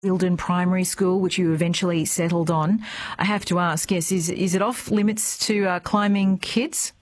Eildon Primary School, which you eventually settled on. I have to ask, yes, is it off limits to climbing kids?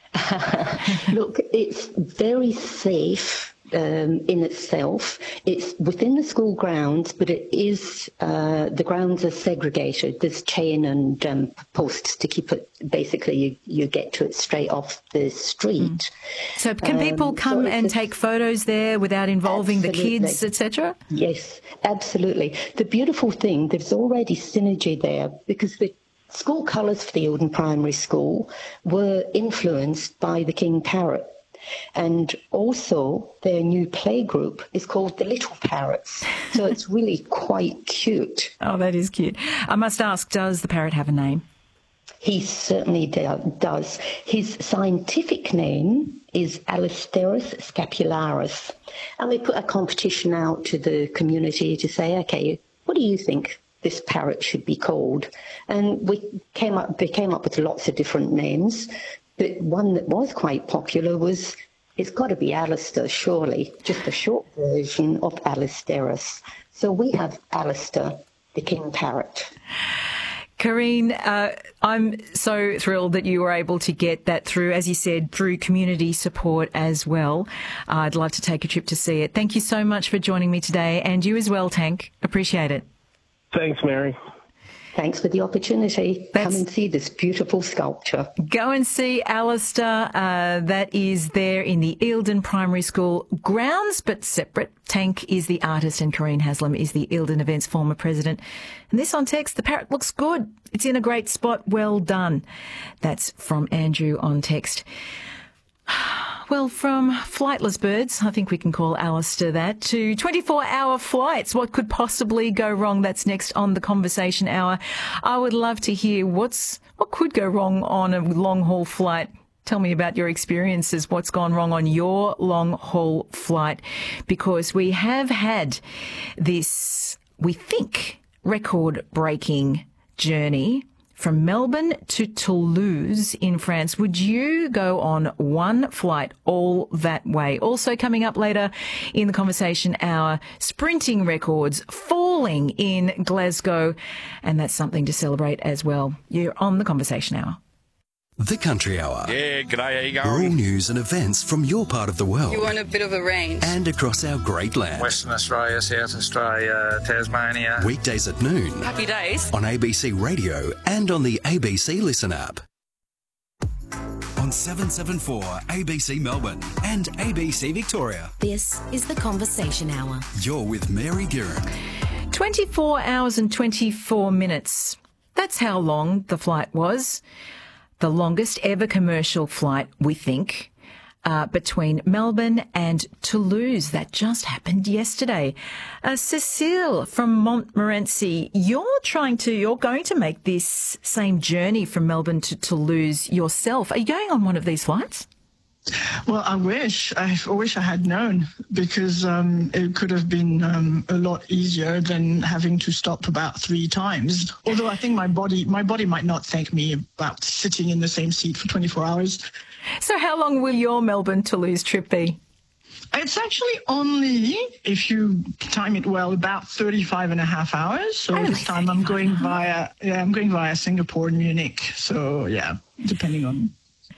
Look, it's very safe in itself. It's within the school grounds, but it is, the grounds are segregated. There's chain and posts to keep it, basically you get to it straight off the street. So can people come and take photos there without involving the kids, etc.? Yes, absolutely. The beautiful thing, there's already synergy there because the school colours for the Eildon Primary School were influenced by the King Parrot. And also their new playgroup is called the Little Parrots. So it's really quite cute. Oh, that is cute. I must ask, does the parrot have a name? He certainly does. His scientific name is Alisteris scapularis. And we put a competition out to the community to say, OK, what do you think this parrot should be called? And they came up with lots of different names. But one that was quite popular was, it's got to be Alistair, surely, just a short version of Alisteris. So we have Alistair, the king parrot. Karine, I'm so thrilled that you were able to get that through, as you said, through community support as well. I'd love to take a trip to see it. Thank you so much for joining me today, and you as well, Tank. Appreciate it. Thanks, Mary. Thanks for the opportunity. Come and see this beautiful sculpture. Go and see Alistair. That is there in the Eildon Primary School grounds, but separate. Tank is the artist and Karine Haslam is the Eildon Events former president. And this on text, the parrot looks good. It's in a great spot. Well done. That's from Andrew on text. Well, from flightless birds, I think we can call Alistair that, to 24-hour flights. What could possibly go wrong? That's next on the Conversation Hour. I would love to hear what could go wrong on a long-haul flight. Tell me about your experiences, what's gone wrong on your long-haul flight, because we have had this, we think, record-breaking journey from Melbourne to Toulouse in France. Would you go on one flight all that way? Also coming up later in the Conversation Hour, sprinting records falling in Glasgow, and that's something to celebrate as well. You're on the Conversation Hour. The Country Hour. Yeah, g'day, how you going? All news and events from your part of the world. You want a bit of a range. And across our great land. Western Australia, South Australia, Tasmania. Weekdays at noon. Happy days. On ABC Radio and on the ABC Listen app. On 774 ABC Melbourne and ABC Victoria. This is the Conversation Hour. You're with Mary Guerin. 24 hours and 24 minutes. That's how long the flight was. The longest ever commercial flight, we think, between Melbourne and Toulouse. That just happened yesterday. Cecile from Montmorency, you're going to make this same journey from Melbourne to Toulouse yourself. Are you going on one of these flights? Well, I wish I had known, because it could have been a lot easier than having to stop about 3 times. Although I think my body might not thank me about sitting in the same seat for 24 hours. So how long will your Melbourne-Toulouse trip be? It's actually only, if you time it well, about 35 and a half hours. So this time I'm going via Singapore and Munich. So yeah, depending on.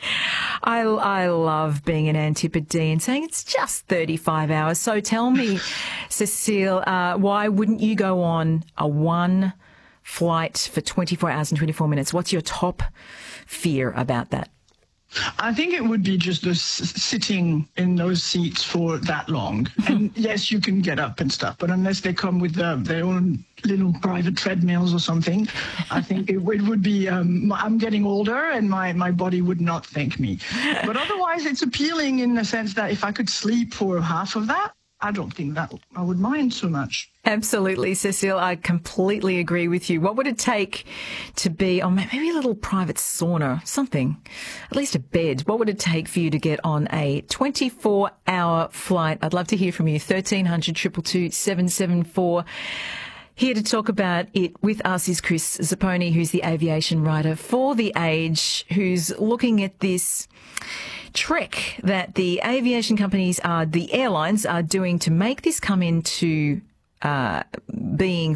I love being an Antipodean saying it's just 35 hours. So tell me, Cecile, why wouldn't you go on a one flight for 24 hours and 24 minutes? What's your top fear about that? I think it would be just the sitting in those seats for that long. And yes, you can get up and stuff, but unless they come with their own little private treadmills or something, I think it would be, I'm getting older and my body would not thank me. But otherwise, it's appealing in the sense that if I could sleep for half of that, I don't think that I would mind so much. Absolutely, Cecile. I completely agree with you. What would it take to be on maybe a little private sauna, something, at least a bed? What would it take for you to get on a 24-hour flight? I'd love to hear from you. 1300 222 774. Here to talk about it with us is Chris Zapponi, who's the aviation writer for The Age, who's looking at this trek that the aviation companies the airlines are doing to make this come into being